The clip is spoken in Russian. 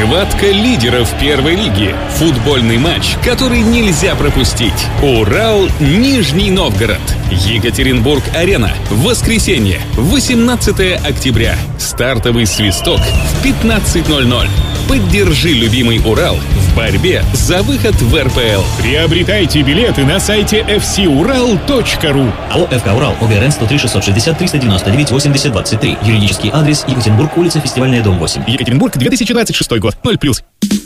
Схватка лидеров первой лиги. Футбольный матч, который нельзя пропустить. Урал-Нижний Новгород. Екатеринбург-Арена. Воскресенье, 18 октября. Стартовый свисток в 15:00. Поддержи любимый Урал в борьбе за выход в РПЛ. Приобретайте билеты на сайте fcural.ru. АО «ФК Урал», ОГРН 103 660 399 80 23. Юридический адрес: Екатеринбург, улица Фестивальная, дом 8. Екатеринбург, 2026 год. 0+.